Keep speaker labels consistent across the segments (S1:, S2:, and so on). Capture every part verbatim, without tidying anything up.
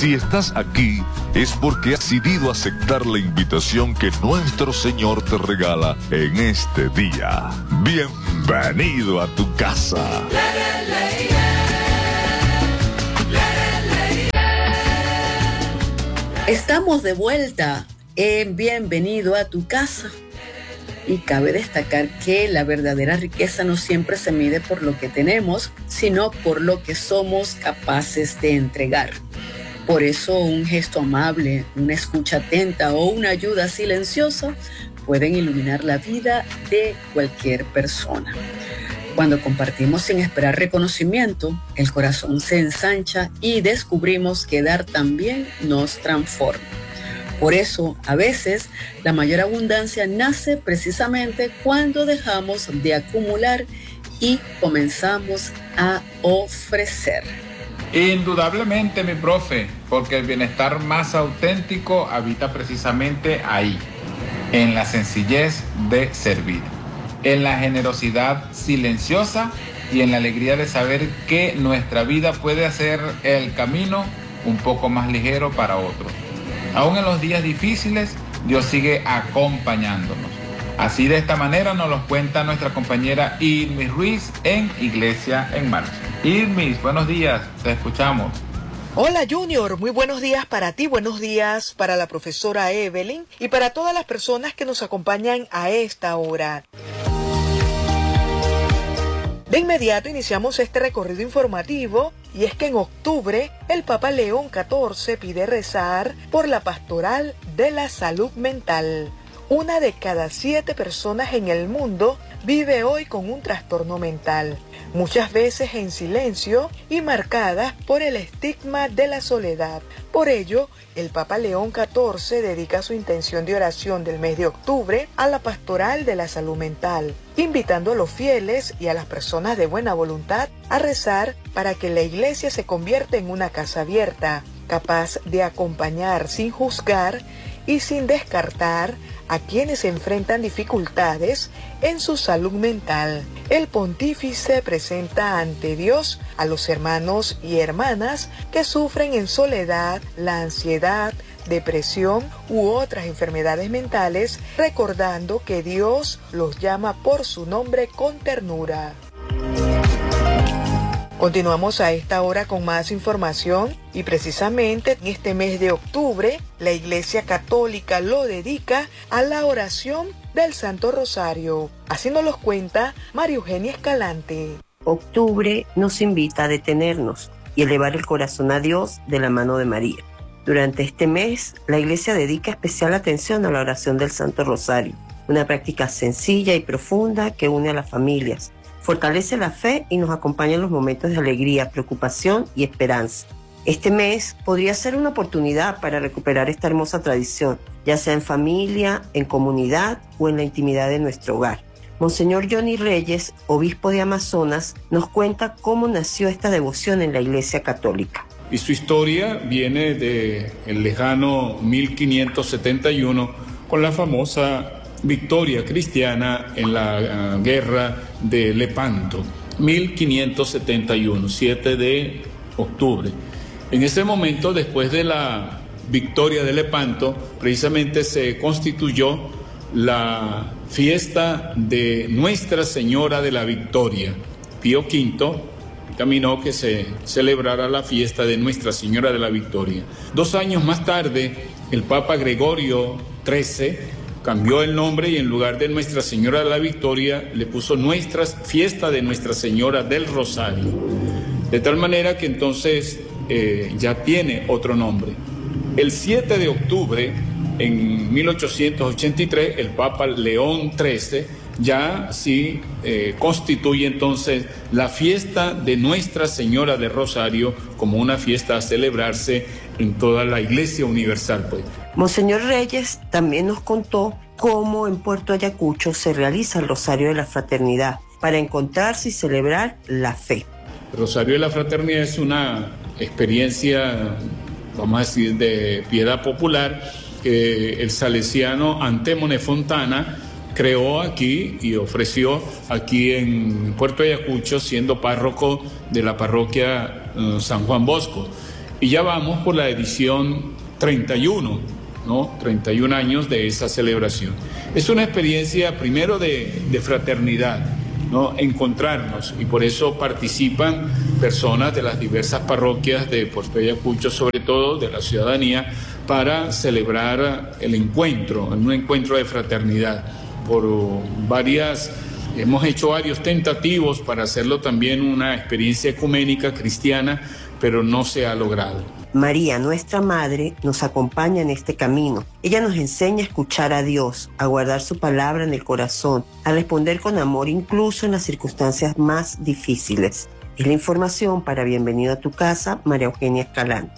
S1: Si estás aquí, es porque has decidido aceptar la invitación que nuestro Señor te regala en este día. Bienvenido a tu casa.
S2: Estamos de vuelta en Bienvenido a tu casa. Y cabe destacar que la verdadera riqueza no siempre se mide por lo que tenemos, sino por lo que somos capaces de entregar. Por eso un gesto amable, una escucha atenta o una ayuda silenciosa pueden iluminar la vida de cualquier persona. Cuando compartimos sin esperar reconocimiento, el corazón se ensancha y descubrimos que dar también nos transforma. Por eso, a veces, la mayor abundancia nace precisamente cuando dejamos de acumular y comenzamos a ofrecer.
S3: Indudablemente, mi profe, porque el bienestar más auténtico habita precisamente ahí, en la sencillez de servir, en la generosidad silenciosa y en la alegría de saber que nuestra vida puede hacer el camino un poco más ligero para otros. Aún en los días difíciles, Dios sigue acompañándonos. Así, de esta manera, nos lo cuenta nuestra compañera Irmis Ruiz en Iglesia en Marcha. Irmis, buenos días, te escuchamos.
S4: Hola Junior, muy buenos días para ti, buenos días para la profesora Evelyn y para todas las personas que nos acompañan a esta hora. De inmediato iniciamos este recorrido informativo y es que en octubre el Papa León catorce pide rezar por la pastoral de la salud mental. Una de cada siete personas en el mundo vive hoy con un trastorno mental, muchas veces en silencio y marcadas por el estigma de la soledad. Por ello, el Papa León catorce dedica su intención de oración del mes de octubre a la pastoral de la salud mental, invitando a los fieles y a las personas de buena voluntad a rezar para que la iglesia se convierta en una casa abierta, capaz de acompañar sin juzgar y sin descartar a quienes enfrentan dificultades en su salud mental. El pontífice presenta ante Dios a los hermanos y hermanas que sufren en soledad la ansiedad, depresión u otras enfermedades mentales, recordando que Dios los llama por su nombre con ternura. Continuamos a esta hora con más información y precisamente en este mes de octubre la Iglesia Católica lo dedica a la oración del Santo Rosario. Así nos lo cuenta María Eugenia Escalante.
S5: Octubre nos invita a detenernos y elevar el corazón a Dios de la mano de María. Durante este mes la Iglesia dedica especial atención a la oración del Santo Rosario, una práctica sencilla y profunda que une a las familias. Fortalece la fe y nos acompaña en los momentos de alegría, preocupación y esperanza. Este mes podría ser una oportunidad para recuperar esta hermosa tradición, ya sea en familia, en comunidad o en la intimidad de nuestro hogar. Monseñor Johnny Reyes, obispo de Amazonas, nos cuenta cómo nació esta devoción en la Iglesia Católica.
S6: Y su historia viene del lejano mil quinientos setenta y uno con la famosa victoria cristiana en la uh, guerra de Lepanto, mil quinientos setenta y uno, siete de octubre. En ese momento, después de la victoria de Lepanto, precisamente se constituyó la fiesta de Nuestra Señora de la Victoria. Pío quinto caminó que se celebrara la fiesta de Nuestra Señora de la Victoria. Dos años más tarde, el Papa Gregorio trece cambió el nombre y en lugar de Nuestra Señora de la Victoria le puso nuestras fiesta de Nuestra Señora del Rosario. De tal manera que entonces eh, ya tiene otro nombre. El siete de octubre, en mil ochocientos ochenta y tres, el Papa León trece ya sí eh, constituye entonces la fiesta de Nuestra Señora del Rosario como una fiesta a celebrarse en toda la Iglesia Universal, pues.
S5: Monseñor Reyes también nos contó cómo en Puerto Ayacucho se realiza el Rosario de la Fraternidad para encontrarse y celebrar la fe.
S6: El Rosario de la Fraternidad es una experiencia, vamos a decir, de piedad popular que el salesiano Antémone Fontana creó aquí y ofreció aquí en Puerto Ayacucho, siendo párroco de la parroquia uh, San Juan Bosco. Y ya vamos por la edición treinta y uno, ¿no? treinta y un años de esa celebración. Es una experiencia primero de, de fraternidad, ¿no? Encontrarnos, y por eso participan personas de las diversas parroquias de Puerto Ayacucho, sobre todo de la ciudadanía, para celebrar el encuentro, un encuentro de fraternidad. Por varias, hemos hecho varios tentativos para hacerlo también una experiencia ecuménica cristiana, pero no se ha logrado.
S5: María, nuestra Madre, nos acompaña en este camino. Ella nos enseña a escuchar a Dios, a guardar su palabra en el corazón, a responder con amor incluso en las circunstancias más difíciles. Es la información para Bienvenido a tu Casa, María Eugenia Escalante.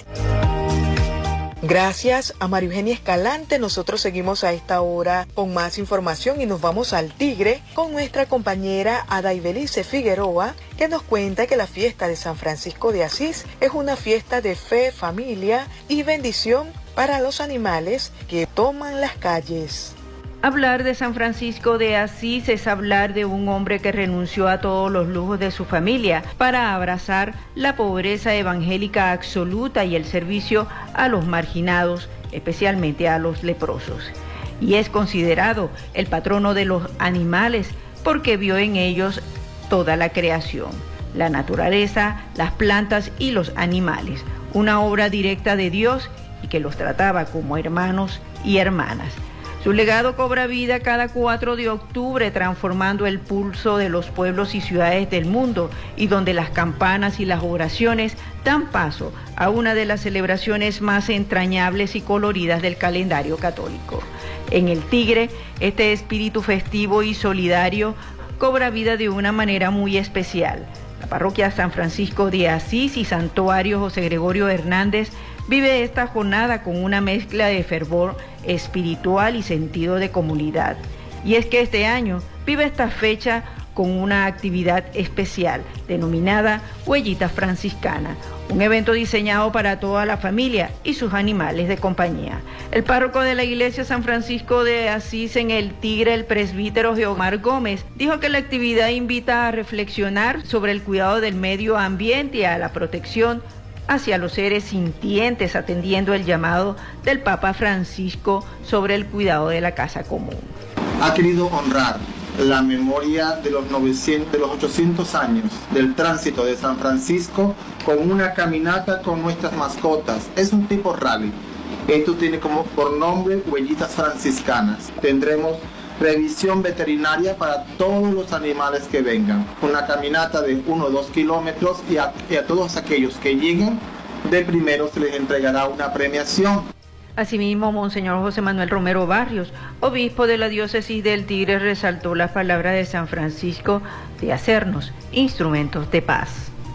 S4: Gracias a María Eugenia Escalante. Nosotros seguimos a esta hora con más información y nos vamos al Tigre con nuestra compañera Adaibelice Figueroa, que nos cuenta que la fiesta de San Francisco de Asís es una fiesta de fe, familia y bendición para los animales que toman las calles.
S7: Hablar de San Francisco de Asís es hablar de un hombre que renunció a todos los lujos de su familia para abrazar la pobreza evangélica absoluta y el servicio a los marginados, especialmente a los leprosos. Y es considerado el patrono de los animales porque vio en ellos toda la creación, la naturaleza, las plantas y los animales, una obra directa de Dios y que los trataba como hermanos y hermanas. Su legado cobra vida cada cuatro de octubre, transformando el pulso de los pueblos y ciudades del mundo, y donde las campanas y las oraciones dan paso a una de las celebraciones más entrañables y coloridas del calendario católico. En el Tigre, este espíritu festivo y solidario cobra vida de una manera muy especial. La parroquia San Francisco de Asís y Santuario José Gregorio Hernández vive esta jornada con una mezcla de fervor espiritual y sentido de comunidad. Y es que este año vive esta fecha con una actividad especial denominada Huellita Franciscana, un evento diseñado para toda la familia y sus animales de compañía. El párroco de la iglesia San Francisco de Asís en el Tigre, el presbítero Geomar Gómez, dijo que la actividad invita a reflexionar sobre el cuidado del medio ambiente y a la protección hacia los seres sintientes, atendiendo el llamado del Papa Francisco sobre el cuidado de la casa común.
S8: Ha querido honrar la memoria de los, novecientos, de los ochocientos años del tránsito de San Francisco con una caminata con nuestras mascotas. Es un tipo rally. Esto tiene como por nombre Huellitas Franciscanas. Tendremos revisión veterinaria para todos los animales que vengan. Una caminata de uno o dos kilómetros y a, y a todos aquellos que lleguen de primero se les entregará una premiación.
S7: Asimismo, Monseñor José Manuel Romero Barrios, obispo de la diócesis del Tigre, resaltó las palabras de San Francisco de hacernos instrumentos de paz.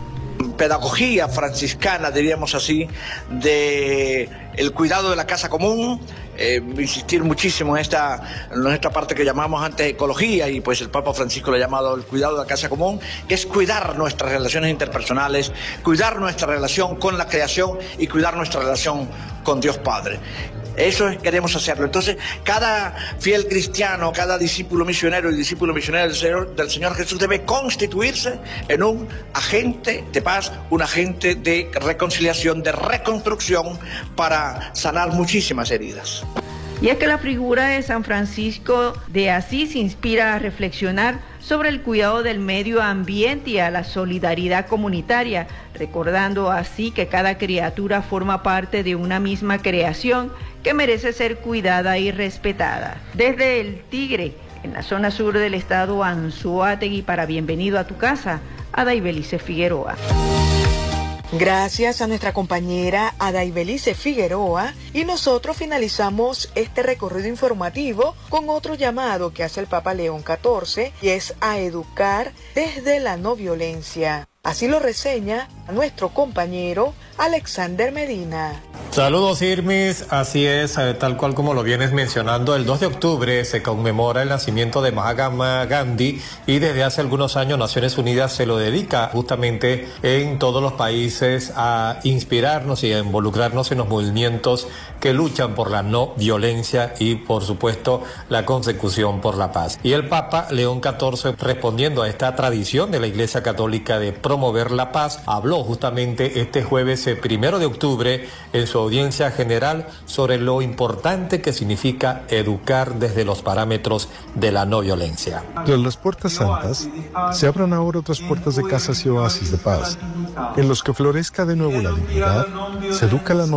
S9: Pedagogía franciscana, diríamos así, de el cuidado de la casa común, eh, insistir muchísimo en esta, en esta parte que llamamos antes ecología, y pues el Papa Francisco lo ha llamado el cuidado de la casa común, que es cuidar nuestras relaciones interpersonales, cuidar nuestra relación con la creación y cuidar nuestra relación con Dios Padre. Eso es, queremos hacerlo. Entonces, cada fiel cristiano, cada discípulo misionero y discípulo misionero del Señor, del Señor Jesús debe constituirse en un agente de paz, un agente de reconciliación, de reconstrucción para sanar muchísimas heridas.
S7: Y es que la figura de San Francisco de Asís inspira a reflexionar sobre el cuidado del medio ambiente y a la solidaridad comunitaria, recordando así que cada criatura forma parte de una misma creación que merece ser cuidada y respetada. Desde el Tigre, en la zona sur del estado Anzoátegui, para Bienvenido a tu Casa, Adaibelice Figueroa.
S4: Gracias a nuestra compañera Adaibelice Figueroa, y nosotros finalizamos este recorrido informativo con otro llamado que hace el Papa León catorce, y es a educar desde la no violencia. Así lo reseña nuestro compañero Alexander Medina.
S10: Saludos, Irmis, así es, tal cual como lo vienes mencionando, el dos de octubre se conmemora el nacimiento de Mahatma Gandhi, y desde hace algunos años Naciones Unidas se lo dedica justamente en todos los países a inspirarnos y a involucrarnos en los movimientos que luchan por la no violencia y, por supuesto, la consecución por la paz. Y el Papa León catorce, respondiendo a esta tradición de la Iglesia Católica de promover la paz, habló justamente este jueves ese primero de octubre en su audiencia general sobre lo importante que significa educar desde los parámetros de la no violencia.
S11: Tras las puertas santas, se abran ahora otras puertas de casas y oasis de paz, en los que florezca de nuevo la dignidad, se educa la no